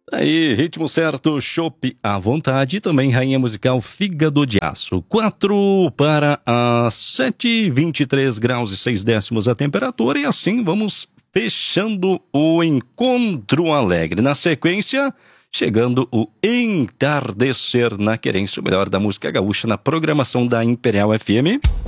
Aí, ritmo certo, chopp à vontade, também rainha musical Fígado de Aço. 4 para as 7, 23 graus e 6 décimos a temperatura, e assim vamos fechando o Encontro Alegre. Na sequência, chegando o Entardecer na Querência, o melhor da música gaúcha na programação da Imperial FM.